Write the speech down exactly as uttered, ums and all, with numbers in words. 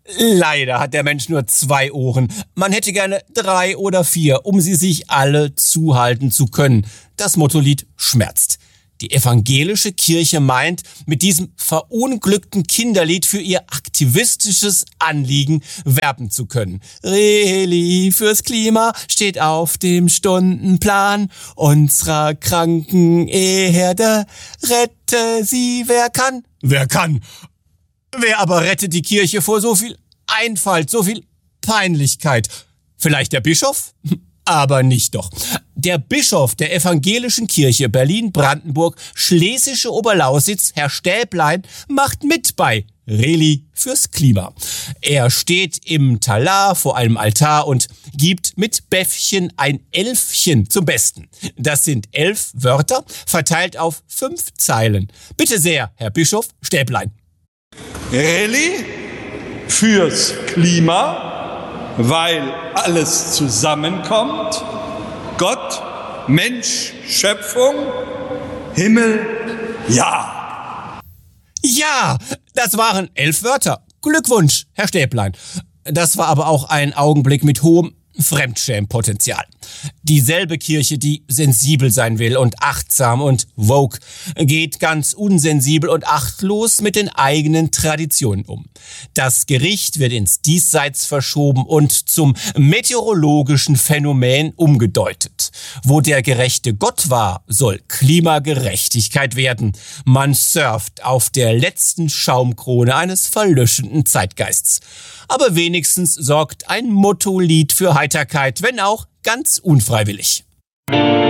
Leider hat der Mensch nur zwei Ohren. Man hätte gerne drei oder vier, um sie sich alle zuhalten zu können. Das Mottolied schmerzt. Die evangelische Kirche meint, mit diesem verunglückten Kinderlied für ihr aktivistisches Anliegen werben zu können. Reli fürs Klima steht auf dem Stundenplan unserer kranken Erde. Rette sie, wer kann? Wer kann? Wer aber rettet die Kirche vor so viel Einfalt, so viel Peinlichkeit? Vielleicht der Bischof? Aber nicht doch. Der Bischof der evangelischen Kirche Berlin-Brandenburg, Schlesische Oberlausitz, Herr Stäblein, macht mit bei Reli fürs Klima. Er steht im Talar vor einem Altar und gibt mit Bäffchen ein Elfchen zum Besten. Das sind elf Wörter, verteilt auf fünf Zeilen. Bitte sehr, Herr Bischof Stäblein. Reli fürs Klima, weil alles zusammenkommt. Gott, Mensch, Schöpfung, Himmel, ja. Ja, das waren elf Wörter. Glückwunsch, Herr Stäblein. Das war aber auch ein Augenblick mit hohem Fremdschämpotenzial. Dieselbe Kirche, die sensibel sein will und achtsam und woke, geht ganz unsensibel und achtlos mit den eigenen Traditionen um. Das Gericht wird ins Diesseits verschoben und zum meteorologischen Phänomen umgedeutet. Wo der gerechte Gott war, soll Klimagerechtigkeit werden. Man surft auf der letzten Schaumkrone eines verlöschenden Zeitgeists. Aber wenigstens sorgt ein Mottolied für Heiterkeit, wenn auch ganz unfreiwillig.